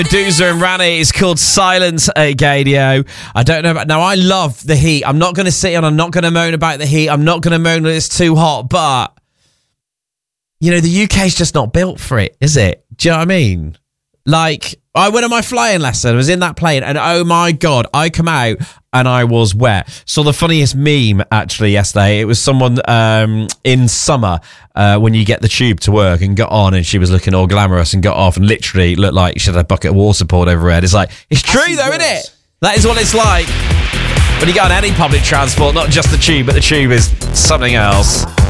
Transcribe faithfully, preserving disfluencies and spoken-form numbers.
Medusa and Rani is called Silence at Gadio. I don't know about... Now, I love the heat. I'm not going to sit on. I'm not going to moan about the heat. I'm not going to moan that it's too hot. But, you know, the U K's just not built for it, is it? Do you know what I mean? Like, I went on my flying lesson. I was in that plane. And, oh, my God, I come out and I was wet. Saw the funniest meme, actually, yesterday. It was someone um, in summer uh, when you get the tube to work and got on and she was looking all glamorous and got off and literally looked like she had a bucket of water poured over her head. It's like, it's true, though, isn't it? That is what it's like when you get on any public transport, not just the tube, but the tube is something else.